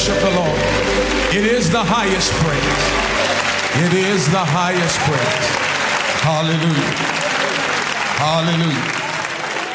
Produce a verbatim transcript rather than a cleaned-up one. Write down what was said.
worship the Lord. It is the highest praise. It is the highest praise. Hallelujah. Hallelujah.